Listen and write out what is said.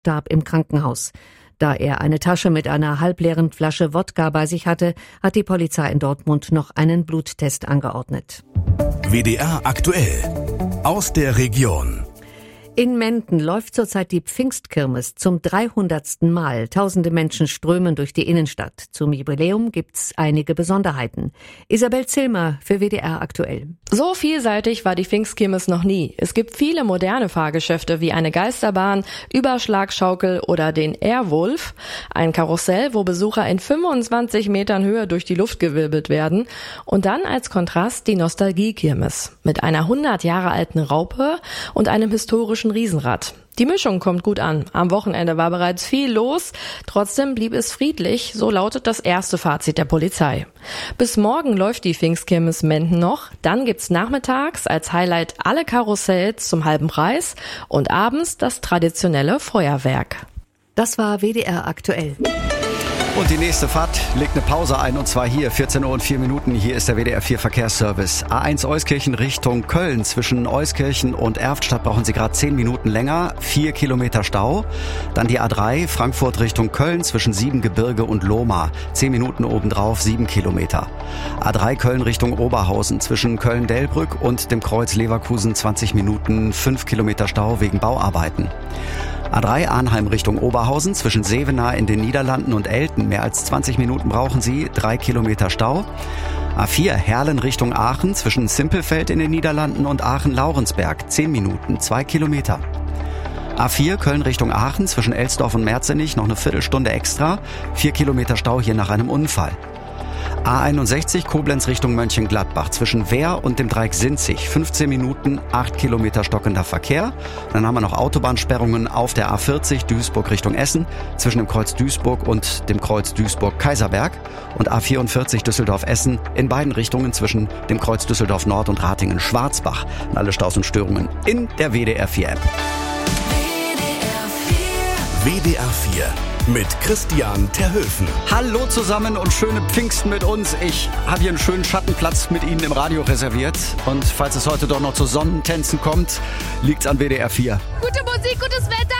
starb im Krankenhaus. Da er eine Tasche mit einer halbleeren Flasche Wodka bei sich hatte, hat die Polizei in Dortmund noch einen Bluttest angeordnet. WDR aktuell aus der Region. In Menden läuft zurzeit die Pfingstkirmes zum 300. Mal. Tausende Menschen strömen durch die Innenstadt. Zum Jubiläum gibt's einige Besonderheiten. Isabel Zillmer für WDR aktuell. So vielseitig war die Pfingstkirmes noch nie. Es gibt viele moderne Fahrgeschäfte wie eine Geisterbahn, Überschlagschaukel oder den Airwolf. Ein Karussell, wo Besucher in 25 Metern Höhe durch die Luft gewirbelt werden. Und dann als Kontrast die Nostalgiekirmes mit einer 100 Jahre alten Raupe und einem historischen Riesenrad. Die Mischung kommt gut an. Am Wochenende war bereits viel los. Trotzdem blieb es friedlich, so lautet das erste Fazit der Polizei. Bis morgen läuft die Pfingstkirmes Menden noch. Dann gibt's nachmittags als Highlight alle Karussells zum halben Preis und abends das traditionelle Feuerwerk. Das war WDR aktuell. Und die nächste Fahrt legt eine Pause ein, und zwar hier, 14 Uhr und 4 Minuten. Hier ist der WDR 4 Verkehrsservice. A1 Euskirchen Richtung Köln. Zwischen Euskirchen und Erftstadt brauchen Sie gerade 10 Minuten länger. 4 Kilometer Stau. Dann die A3 Frankfurt Richtung Köln zwischen Siebengebirge und Lohmar. 10 Minuten obendrauf, 7 Kilometer. A3 Köln Richtung Oberhausen zwischen Köln-Delbrück und dem Kreuz Leverkusen 20 Minuten, 5 Kilometer Stau wegen Bauarbeiten. A3 Arnheim Richtung Oberhausen zwischen Sevenaar in den Niederlanden und Elten. Mehr als 20 Minuten brauchen Sie, 3 Kilometer Stau. A4 Herlen Richtung Aachen zwischen Simpelfeld in den Niederlanden und Aachen-Laurensberg. 10 Minuten, 2 Kilometer. A4 Köln Richtung Aachen zwischen Elsdorf und Merzenich noch eine Viertelstunde extra. 4 Kilometer Stau hier nach einem Unfall. A61 Koblenz Richtung Mönchengladbach zwischen Wehr und dem Dreieck Sinzig. 15 Minuten, 8 Kilometer stockender Verkehr. Dann haben wir noch Autobahnsperrungen auf der A40 Duisburg Richtung Essen zwischen dem Kreuz Duisburg und dem Kreuz Duisburg-Kaiserberg. Und A44 Düsseldorf-Essen in beiden Richtungen zwischen dem Kreuz Düsseldorf Nord und Ratingen-Schwarzbach. Und alle Staus und Störungen in der WDR 4 App. WDR 4 mit Christian Terhöfen. Hallo zusammen und schöne Pfingsten mit uns. Ich habe hier einen schönen Schattenplatz mit Ihnen im Radio reserviert. Und falls es heute doch noch zu Sonnentänzen kommt, liegt's an WDR 4. Gute Musik, gutes Wetter.